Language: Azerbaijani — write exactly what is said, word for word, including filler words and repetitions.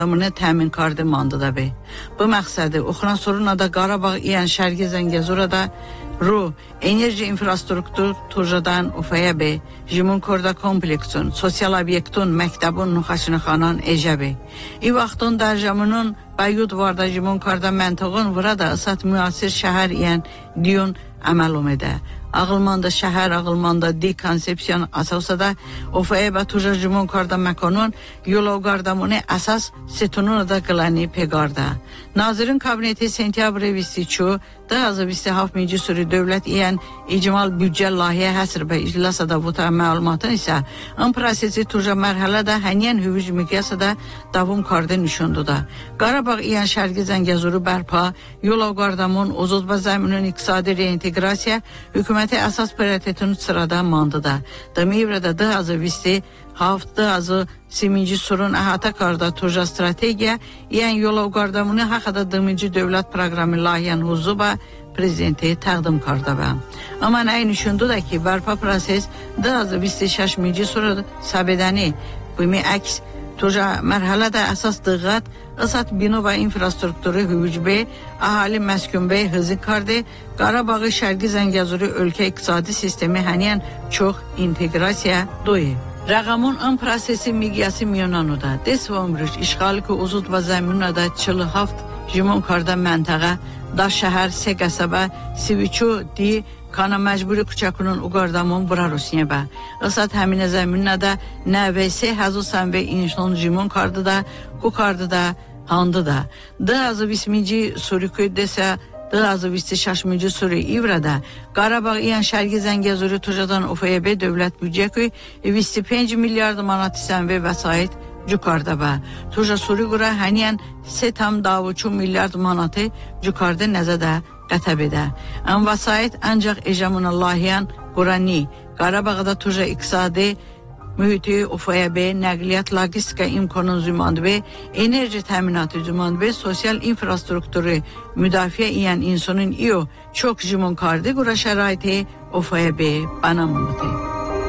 Zamını təmin kardı mandıda be. Bu məqsədi oxunan sorunada Qarabağ iyan Şərqi Zəngəzurada ru enerji infrastruktur turjadan ufaya be. Jimun korda kompleksun, sosyal obyektun, məktəbun nuxaşını xanan ecə be. İ vaxtın dərcəmunun bayud varda jimun karda məntəğın vurada ısat müasir şəhər iyan diyon əməl umedə. Ağılmanda şəhər, ağılmanda di konsepsiyon asasada ofaya ve tuja jumon karda mekanun yolu gardamone asas setunun da qılani pegarda. Nazirin kabineti sentyabr visti çu da azı visti hafminci sürü dövlət iyan icmal büdcə lahiyə həsr və iclasada bu ta məlumatın isə ın prosesi tuja mərhələdə həniyən hüvüc miqyasada davum karda nişundu da. Qarabağ iyan Şərqi Zəngəzuru bərpa, yolu gardamun uzud və zəminin iqtisadi reintegrasiya hükümeti əsas prioritetinin sırada mandıda. Demivrədə da azı visti hafta azı siminci surun əhatə karda tuja strategiya iyan yolu gardamını haqqada dömüncü dövlət proqramı lahiyan huzuba prezidenti təqdim karda bə. Ama nə nişundu da ki, bərpa proses da azı visti şaşminci suru sabedəni bu mi əks tuja mərhələdə əsas dığat ısat bino və infrastrukturu hüvücbə, ahali məskünbə hızı kardı, Qarabağı Şərqi Zəngəzuru ölkə iqtisadi sistemi həniyən çox integrasiya doyu. Rəqamun ön prosesi miqyası miyonanuda, des və ömrüş, işğalı ki uzud və zəminada çılı haft jimon karda məntəqə, daş şəhər, se qəsəbə, siviçu, di, kana məcburi kuçakunun uqardamun bura Rusiya bə. Isat həminə zəminə də nə və se həzusən və inşon jimon kardı da, ku kardı da, handı da. Da azı bisminci surikü desə, da azı visti şaşmıncı suri ivrada, Qarabağ iyan Şərqi Zəngəzuru tujadan ufaya be dövlət büdcəkü, visti beş milyard manat isən və vəsait yukarıda bə. Tuja suri qura həniyən se tam davuçu milyard manatı yukarıda nəzədə qətəbədə. Ən vəsait ancaq ecamına lahiyan qurani, Qarabağda tuja iqtisadi mühiti ufaya be, nəqliyyat logistika imkanın zümandı be, enerji təminatı zümandı be, sosyal infrastrukturu müdafiə iyan insanın iyo çok jimon kardı qura şəraiti ufaya be, banamıntı.